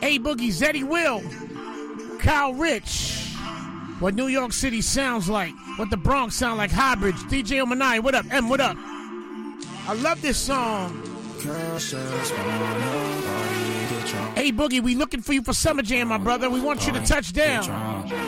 A Boogie, Zeddy Will, Kyle Rich. What New York City sounds like. What the Bronx sound like. Hybrids. DJ Omanai, what up? M, what up? I love this song. Hey Boogie, we looking for you for Summer Jam, my brother. We want you to touch down.